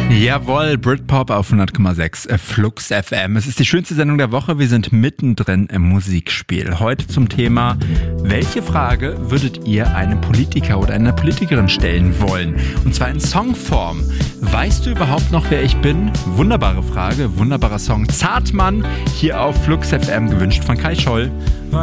Jawohl, Britpop auf 100,6 Flux FM. Es ist die schönste Sendung der Woche. Wir sind mittendrin im Musikspiel. Heute zum Thema: Welche Frage würdet ihr einem Politiker oder einer Politikerin stellen wollen? Und zwar in Songform. Weißt du überhaupt noch, wer ich bin? Wunderbare Frage, wunderbarer Song. Zartmann hier auf Flux FM, gewünscht von Kai Scholl.